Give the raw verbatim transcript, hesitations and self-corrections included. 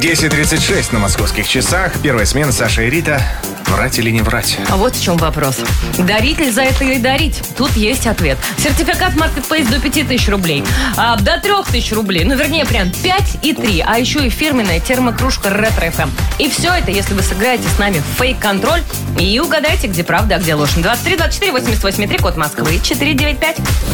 десять тридцать шесть на московских часах. Первая смена, Саша и Рита. Врать или не врать? А вот в чем вопрос. Дарить ли за это или дарить? Тут есть ответ. Сертификат Marketplace до пяти тысяч рублей. А, до трех тысяч рублей. Ну, вернее, прям пять и три. А еще и фирменная термокружка Ретро эф эм. И все это, если вы сыграете с нами в фейк-контроль и угадаете, где правда, а где ложь. двадцать три двадцать четыре восемьдесят восемь три, код Москвы, четыреста девяносто пять.